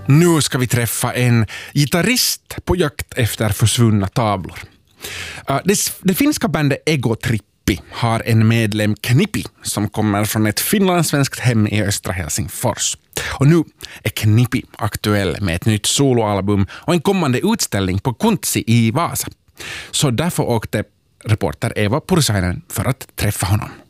Nu ska vi träffa en gitarrist på jakt efter försvunna tavlor. Det finska bandet Ego Trippi har en medlem Knippi som kommer från ett finlandssvenskt hem i östra Helsingfors. Och nu är Knippi aktuell med ett nytt soloalbum och en kommande utställning på Kuntsi i Vasa. Så därför åkte reporter Eva Pursainen för att träffa honom.